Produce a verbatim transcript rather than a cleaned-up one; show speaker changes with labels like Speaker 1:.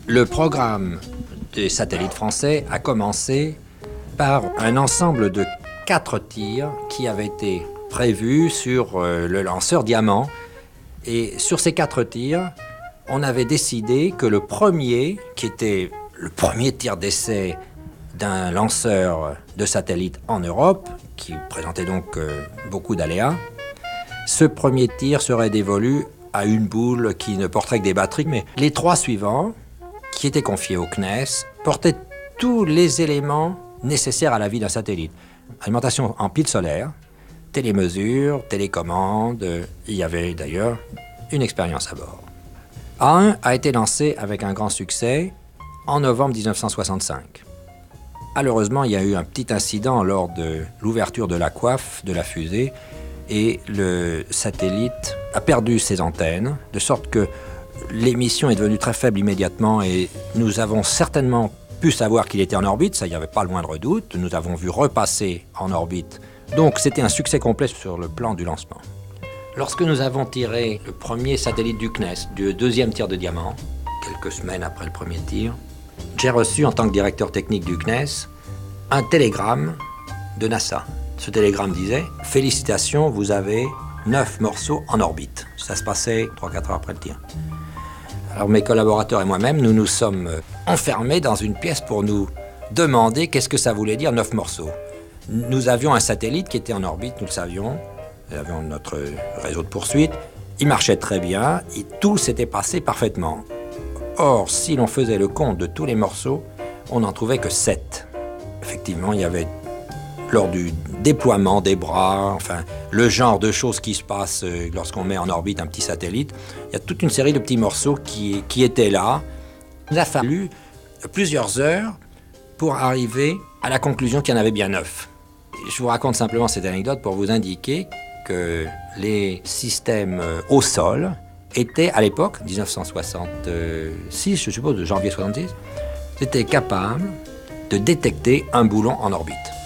Speaker 1: Le programme des satellites français a commencé par un ensemble de quatre tirs qui avaient été prévus sur euh, le lanceur Diamant. Et sur ces quatre tirs, on avait décidé que le premier, qui était le premier tir d'essai d'un lanceur de satellite en Europe, qui présentait donc euh, beaucoup d'aléas, ce premier tir serait dévolu à une boule qui ne porterait que des batteries. Mais les trois suivants, qui étaient confiés au C N E S, portaient tous les éléments nécessaires à la vie d'un satellite. Alimentation en piles solaires, télémesure, télécommande. Il y avait d'ailleurs une expérience à bord. A un a été lancé avec un grand succès en novembre mille neuf cent soixante-cinq. Malheureusement, il y a eu un petit incident lors de l'ouverture de la coiffe de la fusée et le satellite a perdu ses antennes, de sorte que l'émission est devenue très faible immédiatement et nous avons certainement pu savoir qu'il était en orbite, ça, il n'y avait pas le moindre doute. Nous avons vu repasser en orbite. Donc c'était un succès complet sur le plan du lancement. Lorsque nous avons tiré le premier satellite du C N E S, du deuxième tir de Diamant, quelques semaines après le premier tir, j'ai reçu en tant que directeur technique du C N E S un télégramme de NASA. Ce télégramme disait « Félicitations, vous avez neuf morceaux en orbite ». Ça se passait trois à quatre heures après le tir. Alors mes collaborateurs et moi-même, nous nous sommes enfermés dans une pièce pour nous demander qu'est-ce que ça voulait dire neuf morceaux. Nous avions un satellite qui était en orbite, nous le savions. Nous avions notre réseau de poursuite. Il marchait très bien et tout s'était passé parfaitement. Or, si l'on faisait le compte de tous les morceaux, on n'en trouvait que sept. Effectivement, il y avait, lors du déploiement des bras, enfin, le genre de choses qui se passent lorsqu'on met en orbite un petit satellite, il y a toute une série de petits morceaux qui, qui étaient là. Il a fallu plusieurs heures pour arriver à la conclusion qu'il y en avait bien neuf. Je vous raconte simplement cette anecdote pour vous indiquer que les systèmes au sol étaient, à l'époque, dix-neuf cent soixante-six, je suppose, de janvier soixante-six, étaient capables de détecter un boulon en orbite.